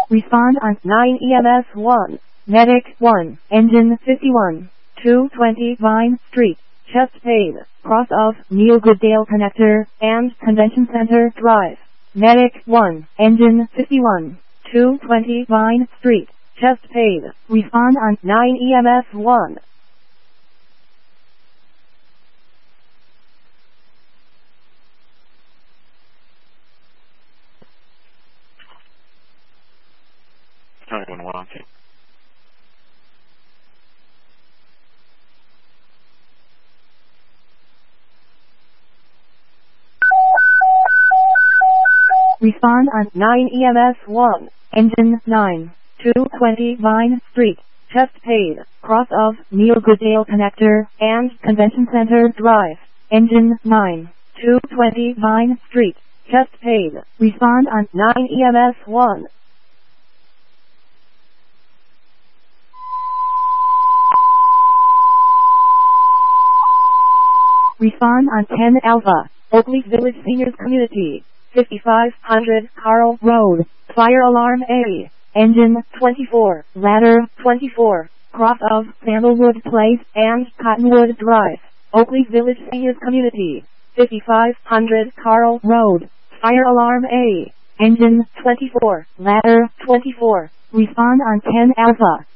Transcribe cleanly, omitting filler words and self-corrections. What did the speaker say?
Respond on 9 EMS 1. Medic 1. Engine 51. 220 Vine Street. Chest pain. Cross of Neil Goodale Connector and Convention Center Drive. Medic 1. Engine 51. 220 Vine Street. Chest pain. Respond on 9 EMS 1. County 101, okay. Respond on 9 EMS 1. Engine 9. 220 Vine Street. Chest pain. Cross of Neil Goodale Connector and Convention Center Drive. Engine 9. 220 Vine Street. Chest pain. Respond on 9 EMS 1. Respond on 10 Alpha. Oakley Village Seniors Community. 5500 Carl Road. Fire alarm A. Engine 24. Ladder 24. Cross of Sandalwood Place and Cottonwood Drive. Oakley Village Seniors Community. 5500 Carl Road. Fire alarm A. Engine 24. Ladder 24. Respond on 10 Alpha.